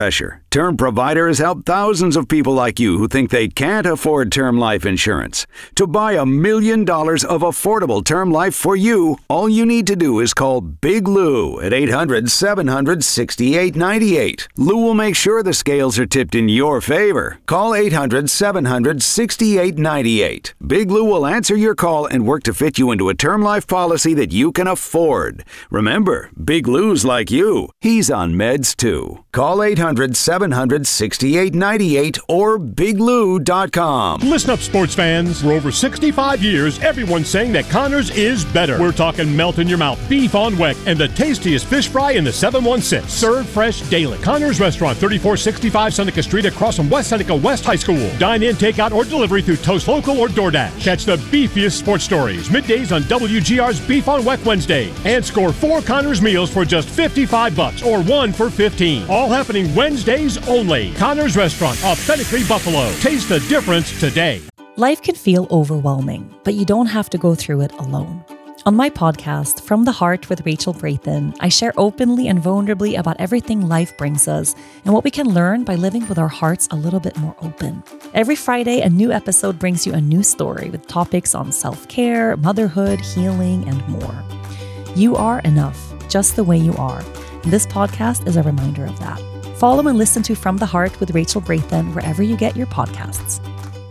Pressure. Term Provider has helped thousands of people like you who think they can't afford term life insurance. To buy $1 million of affordable term life for you, all you need to do is call Big Lou at 800-700-6898. Lou will make sure the scales are tipped in your favor. Call 800-700-6898. Big Lou will answer your call and work to fit you into a term life policy that you can afford. Remember, Big Lou's like you. He's on meds too. Call 800-700-6898 or biglou.com. Listen up, sports fans. For over 65 years, everyone's saying that Connors is better. We're talking melt in your mouth, beef on weck, and the tastiest fish fry in the 716. Served fresh daily. Connors Restaurant, 3465 Seneca Street across from West Seneca West High School. Dine in, take out, or delivery through Toast Local or DoorDash. Catch the beefiest sports stories middays on WGR's Beef on Weck Wednesday. And score 4 Connors meals for just $55 or 1 for $15. All happening Wednesdays only. Connors Restaurant, authentically Buffalo. Taste the difference today. Life can feel overwhelming, but you don't have to go through it alone. On my podcast, From the Heart with Rachel Brathen, I share openly and vulnerably about everything life brings us and what we can learn by living with our hearts a little bit more open. Every Friday, a new episode brings you a new story with topics on self-care, motherhood, healing, and more. You are enough, just the way you are. And this podcast is a reminder of that. Follow and listen to From the Heart with Rachel Brathen wherever you get your podcasts.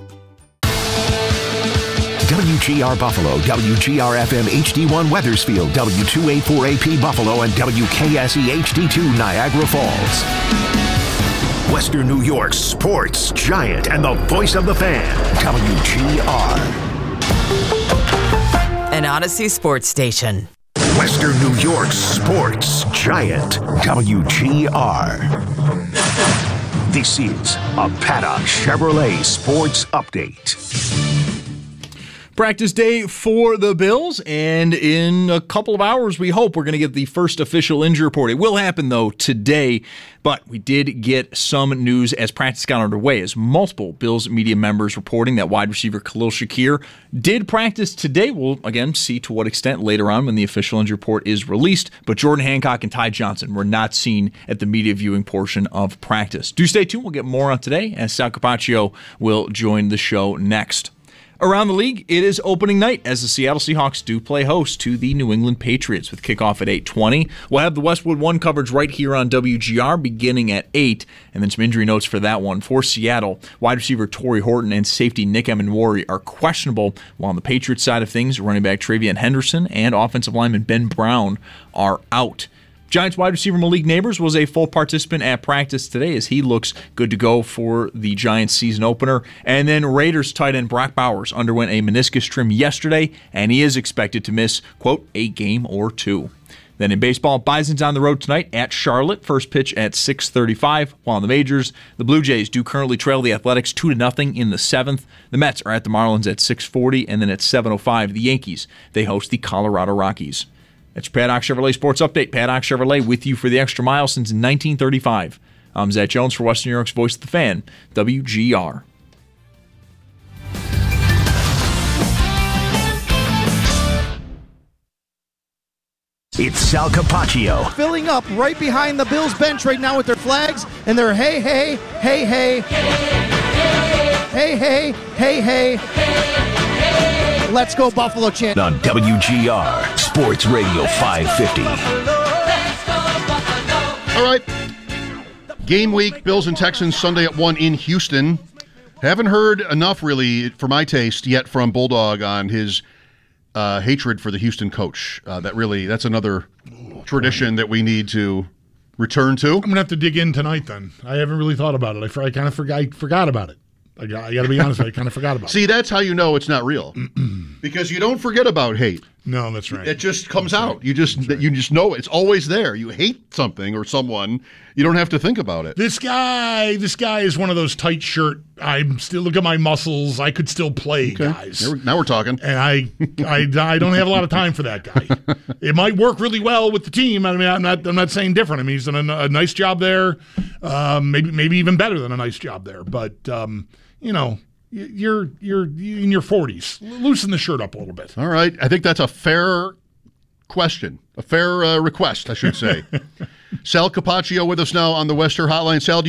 WGR Buffalo, WGR-FM HD1 Weathersfield, W284AP Buffalo, and WKSE HD2 Niagara Falls. Western New York's sports giant and the voice of the fan, WGR. An Odyssey sports station. Western New York's sports giant, WGR. This is a Paddock Chevrolet Sports Update. Practice day for the Bills, and in a couple of hours, we hope we're going to get the first official injury report. It will happen, though, today, but we did get some news as practice got underway, as multiple Bills media members reporting that wide receiver Khalil Shakir did practice today. We'll, again, see to what extent later on when the official injury report is released, but Jordan Hancock and Ty Johnson were not seen at the media viewing portion of practice. Do stay tuned. We'll get more on today, as Sal Capaccio will join the show next. Around the league, it is opening night as the Seattle Seahawks do play host to the New England Patriots with kickoff at 8:20. We'll have the Westwood One coverage right here on WGR beginning at 8, and then some injury notes for that one. For Seattle, wide receiver Torrey Horton and safety Nick Emenwari are questionable, while on the Patriots side of things, running back Travion Henderson and offensive lineman Ben Brown are out. Giants wide receiver Malik Neighbors was a full participant at practice today as he looks good to go for the Giants season opener. And then Raiders tight end Brock Bowers underwent a meniscus trim yesterday, and he is expected to miss, quote, a game or two. Then in baseball, Bison's on the road tonight at Charlotte. First pitch at 6:35. While in the majors, the Blue Jays do currently trail the Athletics 2-0 in the 7th. The Mets are at the Marlins at 6:40, and then at 7:05, the Yankees, they host the Colorado Rockies. That's your Paddock Chevrolet Sports Update. Paddock Chevrolet with you for the extra mile since 1935. I'm Zach Jones for Western New York's Voice of the Fan, WGR. It's Sal Capaccio. Filling up right behind the Bills bench right now with their flags and their hey, hey, hey, hey, hey, hey, hey, hey. Let's go Buffalo chant. On WGR, Sports Radio 550. All right. Game week, Bills and Texans, Sunday at 1 in Houston. Haven't heard enough, really, for my taste, yet from Bulldog on his hatred for the Houston coach. That's another tradition that we need to return to. I'm going to have to dig in tonight, then. I haven't really thought about it. I kind of forgot about it. I got to be honest, I kind of forgot about it. See, that's how you know it's not real. Because you don't forget about hate. No, that's right. It just comes out. You just know it. It's always there. You hate something or someone, you don't have to think about it. This guy is one of those tight shirt, I'm still, look at my muscles, I could still play guys. Now we're talking. And I don't have a lot of time for that guy. It might work really well with the team. I mean, I'm not saying different. I mean, he's done a nice job there. Maybe even better than a nice job there. But you're in your 40s. Loosen the shirt up a little bit. All right. I think that's a fair question. A fair request, I should say. Sal Capaccio with us now on the Wester Hotline. Sal,